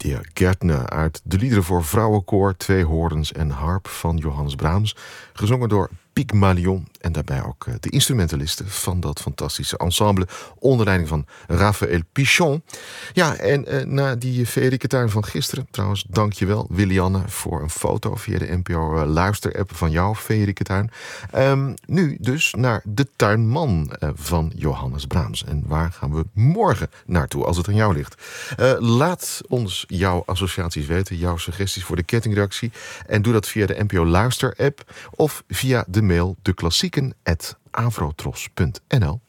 heer Gärtner uit de liederen voor vrouwenkoor, twee horens en harp van Johannes Brahms, gezongen door Pygmalion en daarbij ook de instrumentalisten van dat fantastische ensemble onder leiding van Raphaël Pichon. Ja, en na die feerieketuin van gisteren, trouwens, dankjewel Willianne voor een foto via de NPO Luister-app van jouw feerieketuin. Nu dus naar De Tuinman van Johannes Brahms. En waar gaan we morgen naartoe als het aan jou ligt? Laat ons jouw associaties weten, jouw suggesties voor de kettingreactie. En doe dat via de NPO Luister-app of via de mail deklassieken@avrotros.nl.